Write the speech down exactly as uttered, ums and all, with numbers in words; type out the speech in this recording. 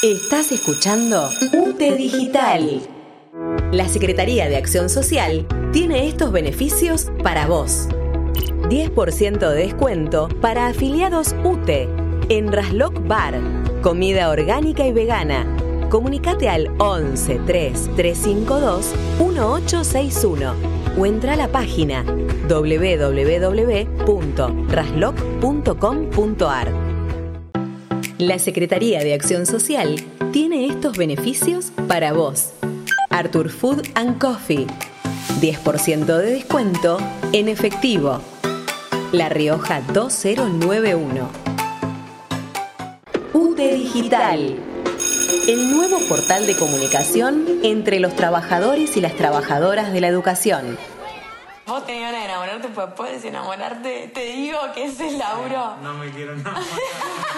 Estás escuchando U T E Digital. La Secretaría de Acción Social tiene estos beneficios para vos. diez por ciento de descuento para afiliados U T E en Rasloc Bar. Comida orgánica y vegana. Comunicate al once tres tres cinco dos uno ocho seis uno o entra a la página doble u doble u doble u punto rasloc punto com punto a r. La Secretaría de Acción Social tiene estos beneficios para vos. Artur Food and Coffee. diez por ciento de descuento en efectivo. La Rioja dos mil noventa y uno. U T E Digital. El nuevo portal de comunicación entre los trabajadores y las trabajadoras de la educación. Vos tenías ganas de enamorarte, pues puedes enamorarte. Te digo que ese es Lauro. No me quiero enamorar.